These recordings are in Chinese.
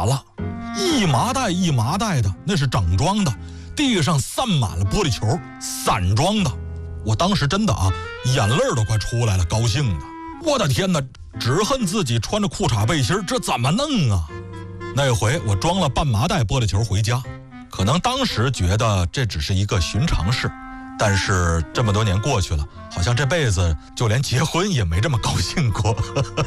了，一麻袋一麻袋的，那是整装的，地上散满了玻璃球，散装的。我当时真的眼泪都快出来了，高兴的，我的天哪，只恨自己穿着裤衩背心，这怎么弄啊？那回我装了半麻袋玻璃球回家，可能当时觉得这只是一个寻常事，但是这么多年过去了，好像这辈子就连结婚也没这么高兴过。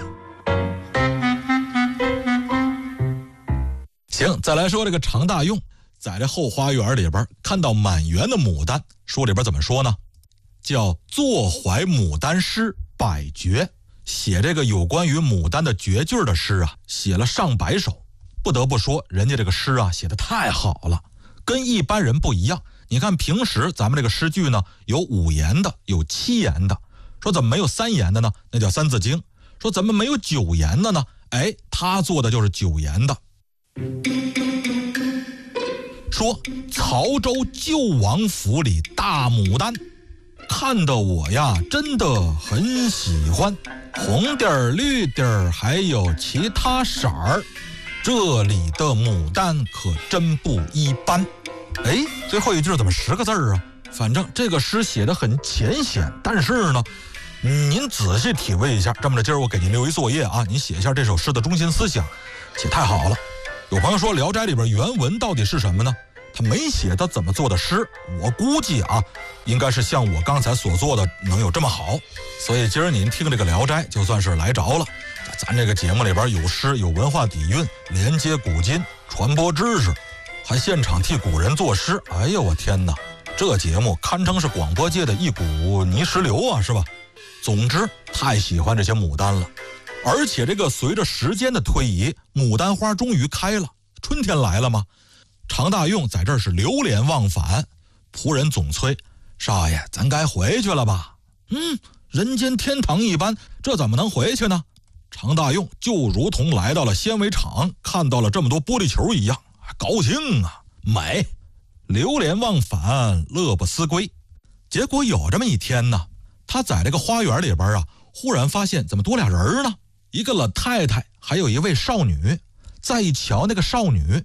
行，再来说这个常大用，在这后花园里边看到满园的牡丹，书里边怎么说呢？叫作怀牡丹诗百绝，写这个有关于牡丹的绝句的诗写了上百首。不得不说，人家这个诗写得太好了，跟一般人不一样。你看平时咱们这个诗句呢，有5言的，有7言的，说怎么没有3言的呢？那叫三字经。说怎么没有9言的呢？他做的就是9言的。说曹州旧王府里大牡丹，看得我真的很喜欢，红点儿绿点儿还有其他色儿，这里的牡丹可真不一般。最后一句怎么10个字反正这个诗写得很浅显，但是呢您仔细体会一下。这么着，今儿我给您留一作业您写一下这首诗的中心思想，写太好了。有朋友说《聊斋》里边原文到底是什么呢？他没写他怎么做的诗，我估计应该是像我刚才所做的能有这么好。所以今儿您听这个《聊斋》就算是来着了。咱这个节目里边有诗，有文化底蕴，连接古今，传播知识，还现场替古人作诗。哎呦我天哪，这节目堪称是广播界的一股泥石流是吧？总之太喜欢这些牡丹了。而且这个随着时间的推移，牡丹花终于开了，春天来了吗？常大用在这儿是流连忘返，仆人总催，少爷咱该回去了吧？人间天堂一般，这怎么能回去呢？常大用就如同来到了纤维厂，看到了这么多玻璃球一样，高兴美，流连忘返，乐不思归。结果有这么一天呢，他在这个花园里边忽然发现怎么多俩人呢？一个老太太，还有一位少女。再一瞧那个少女，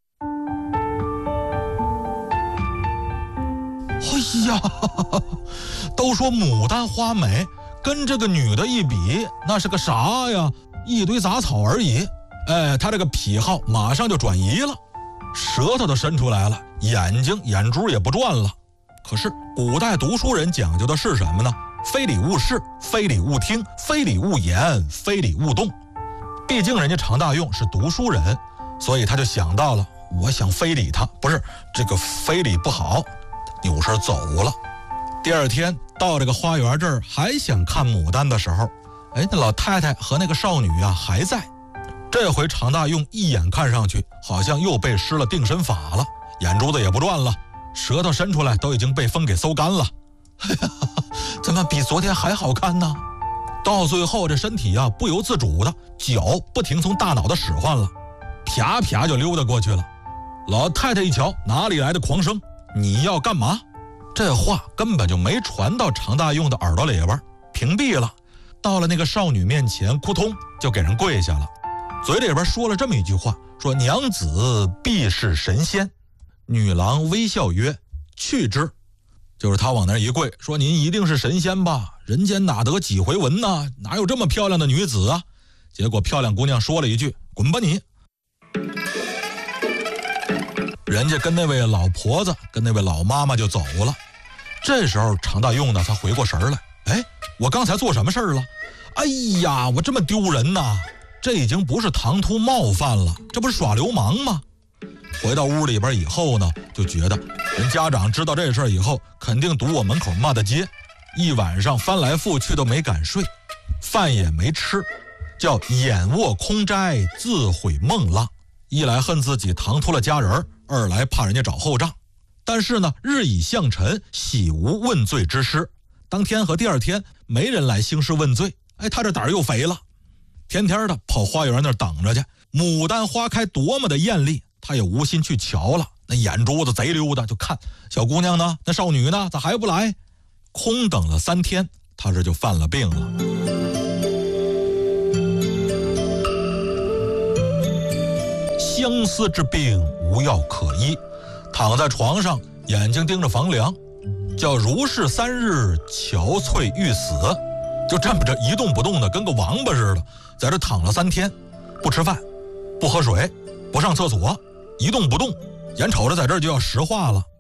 都说牡丹花美，跟这个女的一比，那是个啥呀？一堆杂草而已。她这个癖好马上就转移了，舌头都伸出来了，眼珠也不转了。可是古代读书人讲究的是什么呢？非礼勿视，非礼勿听，非礼勿言，非礼勿动。毕竟人家常大用是读书人，所以他就想到了，我想非礼他，不是这个非礼不好，扭身走了。第二天到这个花园这儿还想看牡丹的时候，那老太太和那个少女还在。这回常大用一眼看上去好像又被施了定身法了，眼珠子也不转了，舌头伸出来都已经被风给搜干了。怎么比昨天还好看呢？到最后这身体不由自主的脚不停从大脑的使唤了，啪啪就溜达过去了。老太太一瞧，哪里来的狂生？你要干嘛？这话根本就没传到常大用的耳朵里边，屏蔽了。到了那个少女面前，扑通就给人跪下了，嘴里边说了这么一句话，说娘子必是神仙。女郎微笑曰，去之。就是他往那儿一跪，说您一定是神仙吧？人间哪得几回闻呐？哪有这么漂亮的女子啊？结果漂亮姑娘说了一句，滚吧你。人家跟那位老婆子跟那位老妈妈就走了。这时候常大用呢才回过神来，我刚才做什么事儿了？哎呀，我这么丢人呐！这已经不是唐突冒犯了，这不是耍流氓吗？回到屋里边以后呢，就觉得人家长知道这事儿以后，肯定堵我门口骂大街，一晚上翻来覆去都没敢睡，饭也没吃，叫眼卧空斋，自毁梦浪。一来恨自己唐突了家人，二来怕人家找后账。但是呢，日已向晨，喜无问罪之师。当天和第二天没人来兴师问罪，他这胆儿又肥了，天天的跑花园那儿等着去。牡丹花开多么的艳丽，他也无心去瞧了，那眼珠子贼溜达，就看小姑娘呢，那少女呢，咋还不来？空等了3天，他这就犯了病了。 相思之病无药可医，躺在床上，眼睛盯着房梁，叫如是3日，憔悴欲死，就这么着一动不动的，跟个王八似的，在这躺了3天，不吃饭，不喝水，不上厕所，一动不动，眼瞅着在这儿就要石化了。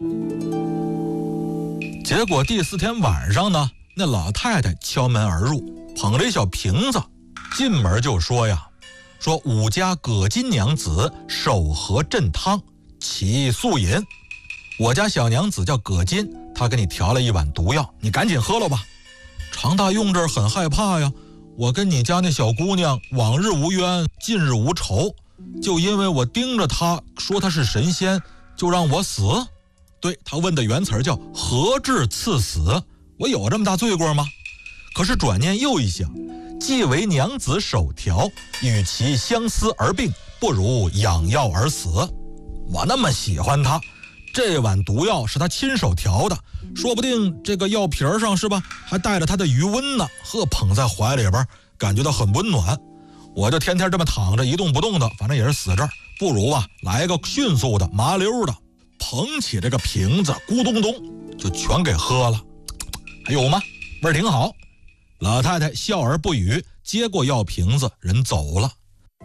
结果第4天晚上呢，那老太太敲门而入，捧着一小瓶子，进门就说呀，说吾家葛金娘子手合镇汤，其速饮。我家小娘子叫葛金，她给你调了一碗毒药，你赶紧喝了吧。常大用这儿很害怕呀，我跟你家那小姑娘往日无冤，近日无仇，就因为我盯着她说她是神仙，就让我死。对，他问的原词叫何至赐死，我有这么大罪过吗？可是转念又一想，既为娘子手调，与其相思而病，不如养药而死。我那么喜欢他，这碗毒药是他亲手调的，说不定这个药瓶上是吧，还带着他的余温呢，捧在怀里边，感觉到很温暖。我就天天这么躺着一动不动的，反正也是死这儿，不如来个迅速的麻溜的，捧起这个瓶子，咕咚咚就全给喝了。还有吗？味儿挺好。老太太笑而不语，接过药瓶子，人走了。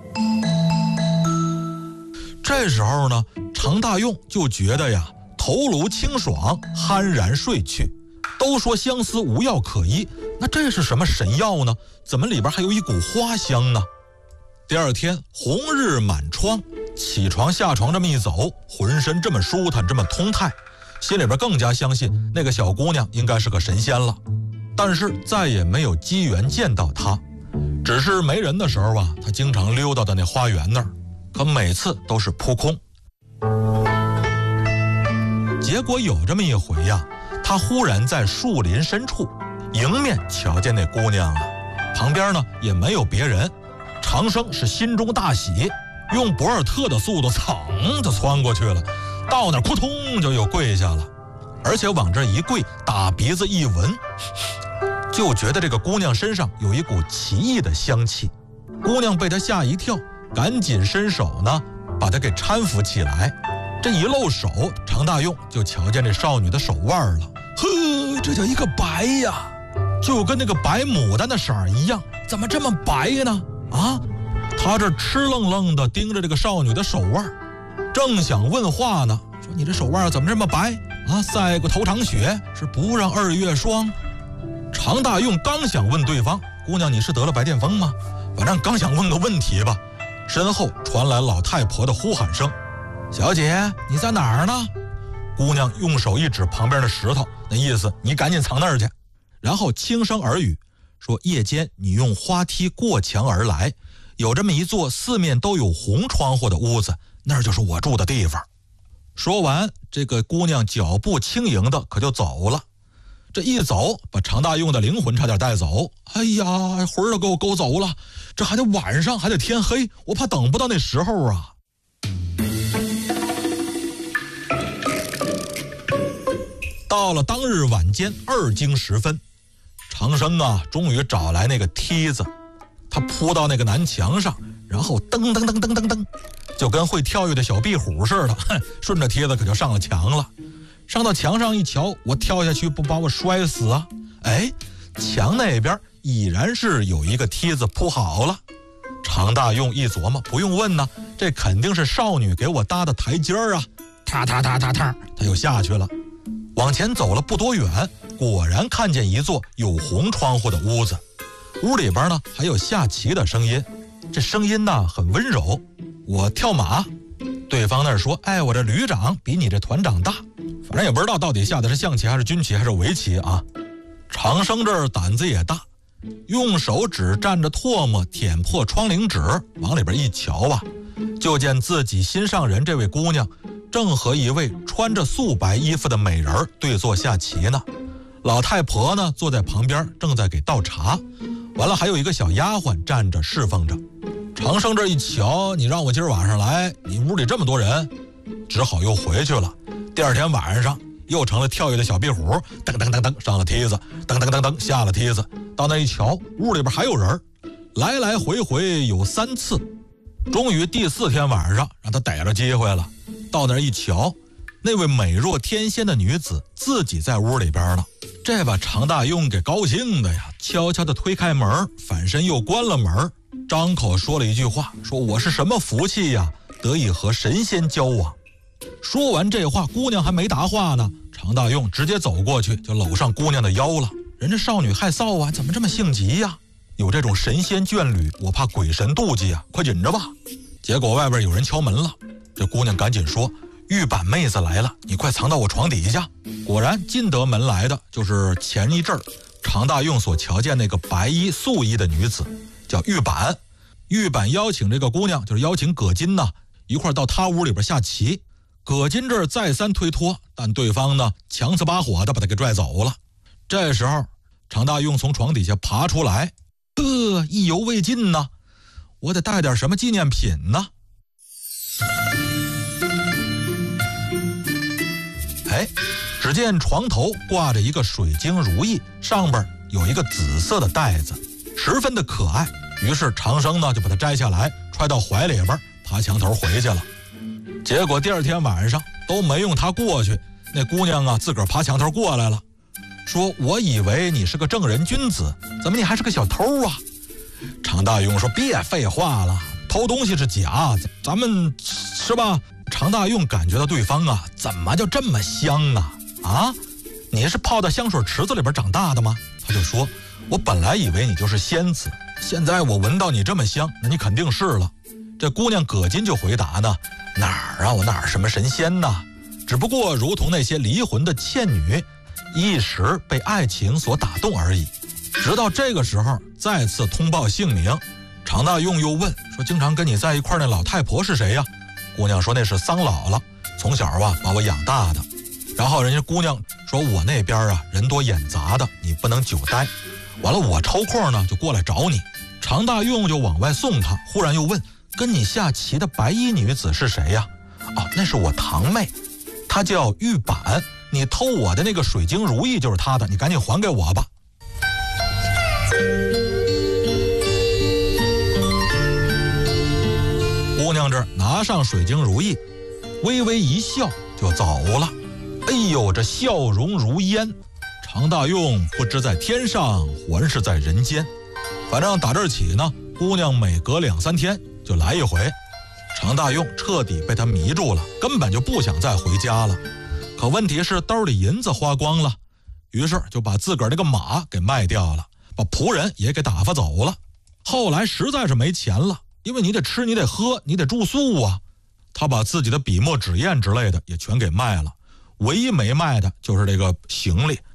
这时候呢，常大用就觉得呀，头颅清爽，酣然睡去。都说相思无药可医，那这是什么神药呢？怎么里边还有一股花香呢？第2天红日满窗，起床下床这么一走，浑身这么舒坦，这么通泰，心里边更加相信那个小姑娘应该是个神仙了。但是再也没有机缘见到她，只是没人的时候她经常溜达到那花园那儿，可每次都是扑空。结果有这么一回他忽然在树林深处迎面瞧见那姑娘了，旁边呢也没有别人。长生是心中大喜，用博尔特的速度噌就窜过去了，到那扑通就又跪下了，而且往这一跪，打鼻子一闻，就觉得这个姑娘身上有一股奇异的香气。姑娘被他吓一跳，赶紧伸手呢把她给搀扶起来。这一露手，常大用就瞧见这少女的手腕了，这叫一个白呀，就跟那个白牡丹的色儿一样，怎么这么白呢？他这痴愣愣的盯着这个少女的手腕，正想问话呢，说你这手腕怎么这么白赛过头场雪，是不让2月霜。常大用刚想问对方，姑娘你是得了白癜风吗？反正刚想问个问题吧，身后传来老太婆的呼喊声，小姐你在哪儿呢？姑娘用手一指旁边的石头，那意思你赶紧藏那儿去。然后轻声耳语说，夜间你用花梯过墙而来，有这么一座4面都有红窗户的屋子，那儿就是我住的地方。说完，这个姑娘脚步轻盈的可就走了。这一走，把常大用的灵魂差点带走。哎呀，魂儿都给我勾走了，这还得晚上，还得天黑，我怕等不到那时候啊。到了当日晚间2更时分，长生终于找来那个梯子，他扑到那个南墙上，然后噔噔噔噔噔噔，就跟会跳跃的小壁虎似的，顺着梯子可就上了墙了。上到墙上一瞧，我跳下去不把我摔死啊？墙那边已然是有一个梯子铺好了。常大用一琢磨，不用问呢，这肯定是少女给我搭的台阶儿啊！踏踏踏踏踏，他又下去了。往前走了不多远，果然看见一座有红窗户的屋子，屋里边呢还有下棋的声音，这声音呢很温柔。我跳马，对方那儿说，我这旅长比你这团长大，反正也不知道到底下的是象棋还是军棋还是围棋啊。长生这儿胆子也大，用手指蘸着唾沫舔破窗棂纸，往里边一瞧就见自己心上人这位姑娘正和一位穿着素白衣服的美人对坐下棋呢。老太婆呢坐在旁边正在给倒茶，完了还有一个小丫鬟站着侍奉着。长生这一瞧，你让我今儿晚上来，你屋里这么多人，只好又回去了。第2天晚上又成了跳跃的小壁虎，噔噔噔噔上了梯子，噔噔噔噔下了梯子，到那一瞧，屋里边还有人，来来回回有3次。 终于第4天晚上让他逮着机会了，到那儿一瞧，那位美若天仙的女子自己在屋里边呢。这把常大用给高兴的呀，悄悄地推开门，反身又关了门，张口说了一句话，说我是什么福气呀，得以和神仙交往。说完这话，姑娘还没答话呢，常大用直接走过去就搂上姑娘的腰了。人这少女害臊啊，怎么这么性急呀？有这种神仙眷侣，我怕鬼神妒忌啊，快紧着吧。结果外边有人敲门了，这姑娘赶紧说，玉板妹子来了，你快藏到我床底下。果然进得门来的就是前一阵儿常大用所瞧见那个白衣素衣的女子，叫玉板。玉板邀请这个姑娘，就是邀请葛金呢一块到他屋里边下棋。葛金这儿再三推脱，但对方呢强词拔火的把他给拽走了。这时候常大用从床底下爬出来，意犹未尽呢，我得带点什么纪念品呢。只见床头挂着一个水晶如意，上边有一个紫色的带子，十分的可爱。于是长生呢就把它摘下来，揣到怀里边，爬墙头回去了。结果第2天晚上都没用他过去，那姑娘啊自个儿爬墙头过来了，说我以为你是个正人君子，怎么你还是个小偷啊？常大用说别废话了，偷东西是假，咱们是吧？常大用感觉到对方啊怎么就这么香啊？你是泡到香水池子里边长大的吗？他就说我本来以为你就是仙子，现在我闻到你这么香，那你肯定是了。这姑娘葛金就回答呢，哪儿啊，我哪儿什么神仙呢？只不过如同那些离魂的倩女，一时被爱情所打动而已。直到这个时候再次通报姓名，常大用又问说经常跟你在一块那老太婆是谁呀？姑娘说那是桑姥姥，从小啊把我养大的。然后人家姑娘说我那边啊人多眼杂的，你不能久待，完了我抽空呢就过来找你。常大用就往外送他，忽然又问跟你下棋的白衣女子是谁呀？那是我堂妹，她叫玉板，你偷我的那个水晶如意就是她的，你赶紧还给我吧。姑娘这拿上水晶如意，微微一笑就走了。哎呦，这笑容如烟，常大用不知在天上还是在人间。反正打这儿起呢，姑娘每隔2、3天就来一回。常大用彻底被她迷住了，根本就不想再回家了。可问题是兜里银子花光了，于是就把自个儿那个马给卖掉了，把仆人也给打发走了。后来实在是没钱了，因为你得吃，你得喝，你得住宿啊。他把自己的笔墨纸砚之类的也全给卖了，唯一没卖的就是这个行李。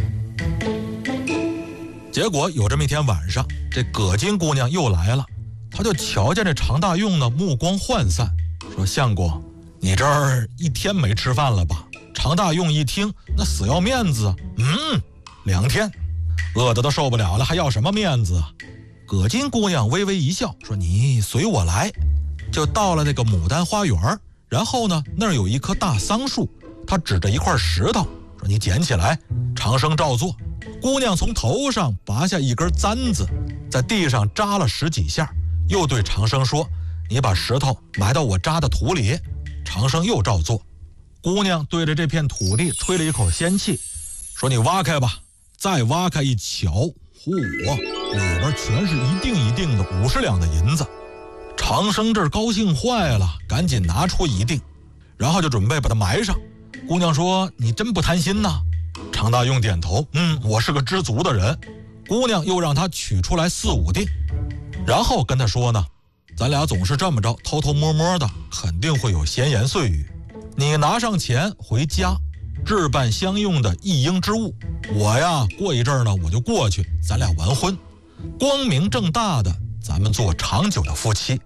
结果有这么一天晚上，这葛金姑娘又来了，她就瞧见这常大用呢目光涣散，说相公，你这儿1天没吃饭了吧？常大用一听，那死要面子，2天，饿得都受不了了，还要什么面子啊？葛金姑娘微微一笑，说你随我来。就到了那个牡丹花园，然后呢那儿有一棵大桑树，她指着一块石头说你捡起来。长生照做，姑娘从头上拔下一根簪子，在地上扎了10几下，又对长生说你把石头埋到我扎的土里。长生又照做。姑娘对着这片土地吹了一口仙气，说你挖开吧。再挖开一瞧，里边全是一锭的50两的银子。长生这儿高兴坏了，赶紧拿出1锭，然后就准备把它埋上。姑娘说你真不贪心呐。常大用点头，我是个知足的人。姑娘又让他取出来4、5锭，然后跟他说呢，咱俩总是这么着偷偷摸摸的，肯定会有闲言碎语。你拿上钱回家，置办相用的1应之物，我呀过一阵呢我就过去，咱俩完婚，光明正大的，咱们做长久的夫妻。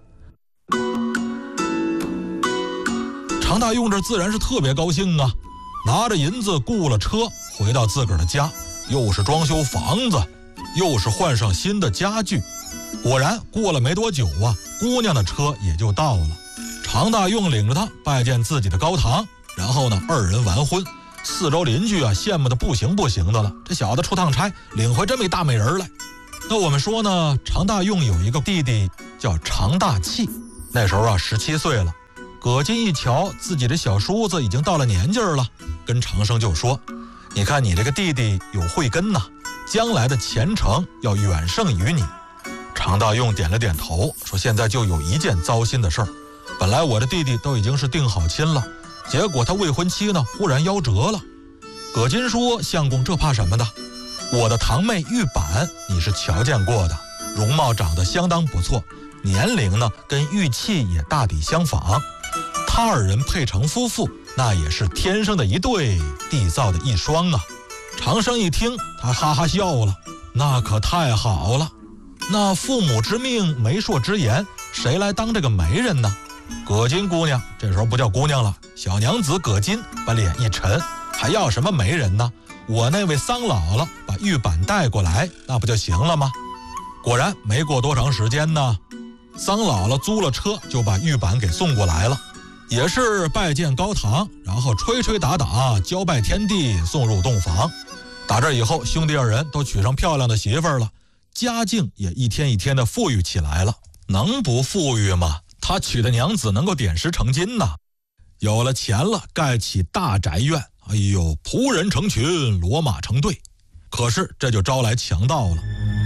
常大用这自然是特别高兴啊，拿着银子雇了车回到自个儿的家，又是装修房子，又是换上新的家具。果然过了没多久啊，姑娘的车也就到了。常大用领着她拜见自己的高堂，然后呢2人完婚。4周邻居啊羡慕的不行的了，这小子出趟差领回这么一大美人来。那我们说呢，常大用有一个弟弟叫常大器， 那时候啊17岁了。葛金一瞧自己的小叔子已经到了年纪了，跟长生就说：“你看你这个弟弟有慧根呐，将来的前程要远胜于你。”常大用点了点头，说：“现在就有一件糟心的事儿，本来我的弟弟都已经是定好亲了，结果他未婚妻呢忽然夭折了。”葛金说：“相公这怕什么的？我的堂妹玉板你是瞧见过的，容貌长得相当不错，年龄呢跟玉器也大抵相仿，他二人配成夫妇，那也是天生的一对，地造的一双啊。”长生一听，他哈哈笑了：“那可太好了，那父母之命媒妁之言，谁来当这个媒人呢？”葛金姑娘这时候不叫姑娘了，小娘子葛金把脸一沉：“还要什么媒人呢？我那位桑姥姥把玉板带过来，那不就行了吗？”果然没过多长时间呢，桑姥姥租了车就把玉板给送过来了，也是拜见高堂，然后吹吹打打，交拜天地，送入洞房。打这以后，兄弟二人都娶上漂亮的媳妇儿了，家境也一天一天的富裕起来了。能不富裕吗？他娶的娘子能够点石成金呐。有了钱了，盖起大宅院，哎呦，仆人成群，骡马成队。可是这就招来强盗了。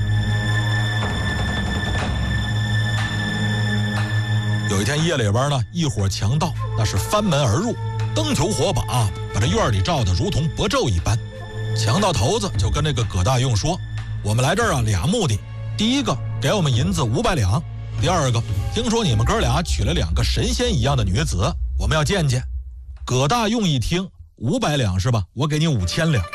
有一天夜里边呢，一伙强盗那是翻门而入，灯球火把把这院里照得如同薄昼一般。强盗头子就跟那个葛大用说：“我们来这儿啊俩目的，第一个给我们银子500两，第二个听说你们哥俩娶了2个神仙一样的女子，我们要见见。”葛大用一听，500两是吧？我给你5000两。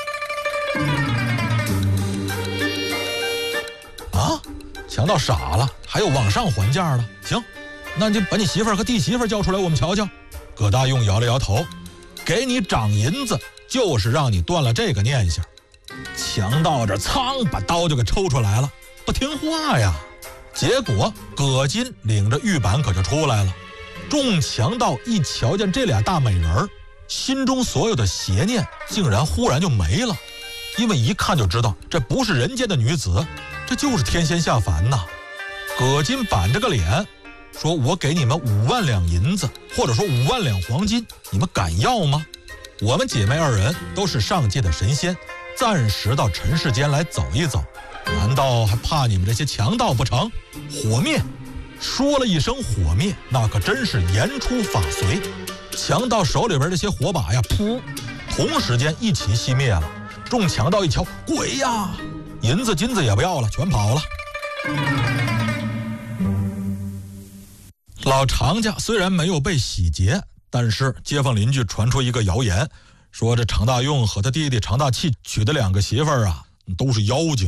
啊！强盗傻了，还有往上还价了。行，那就把你媳妇儿和弟媳妇儿叫出来，我们瞧瞧。葛大用摇了摇头，给你涨银子，就是让你断了这个念想。强盗这噌把刀就给抽出来了，不听话呀。结果葛金领着玉板可就出来了。众强盗一瞧见这俩大美人儿，心中所有的邪念竟然忽然就没了，因为一看就知道这不是人间的女子，这就是天仙下凡呐。葛金板着个脸说：“我给你们5万两银子，或者说5万两黄金，你们敢要吗？我们姐妹二人都是上界的神仙，暂时到尘世间来走一走，难道还怕你们这些强盗不成？火灭！”说了一声火灭，那可真是言出法随。强盗手里边这些火把呀，噗，同时间一起熄灭了。众强盗一瞧，鬼呀！银子金子也不要了，全跑了。老常家虽然没有被洗劫，但是街坊邻居传出一个谣言，说这常大用和他弟弟常大器娶的2个媳妇儿啊，都是妖精。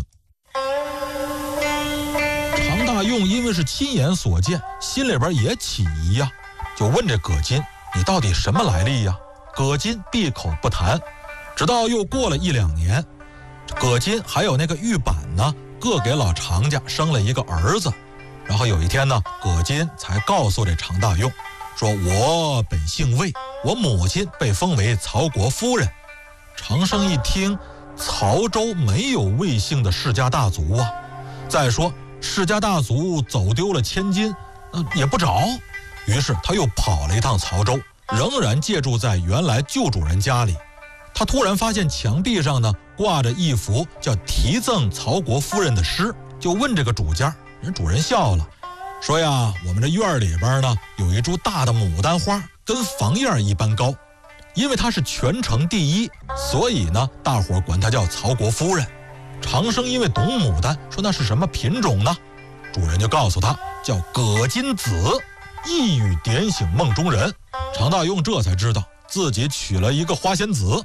常大用因为是亲眼所见，心里边也起疑呀，就问这葛金：“你到底什么来历呀？”葛金闭口不谈。直到又过了1、2年，葛金还有那个玉板呢，各给老常家生了一个儿子。然后有一天呢，葛金才告诉这常大用，说：“我本姓魏，我母亲被封为曹国夫人。”常生一听，曹州没有魏姓的世家大族啊。再说世家大族走丢了千金，也不找。于是他又跑了一趟曹州，仍然借住在原来旧主人家里。他突然发现墙壁上呢挂着一幅叫题赠曹国夫人的诗，就问这个主家。人主人笑了，说呀：“我们这院里边呢有一株大的牡丹花，跟房檐一般高，因为它是全城第1，所以呢大伙管它叫曹国夫人。”长生因为懂牡丹，说那是什么品种呢？主人就告诉他叫葛金子，一语点醒梦中人。常大用这才知道自己娶了一个花仙子。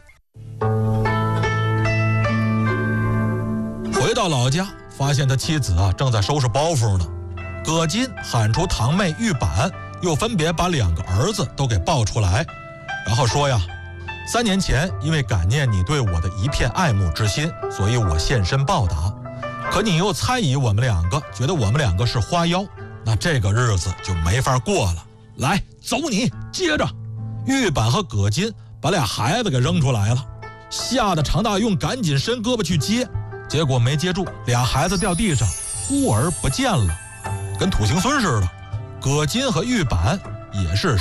回到老家，发现他妻子正在收拾包袱呢。葛金喊出堂妹玉板，又分别把2个儿子都给抱出来，然后说呀：“3年前因为感念你对我的一片爱慕之心，所以我现身报答。可你又猜疑我们2个，觉得我们2个是花妖，那这个日子就没法过了。来，走你！”接着玉板和葛金把俩孩子给扔出来了，吓得常大用赶紧伸胳膊去接，结果没接住，俩孩子掉地上，忽而不见了，跟土行孙似的。 葛巾和玉板也是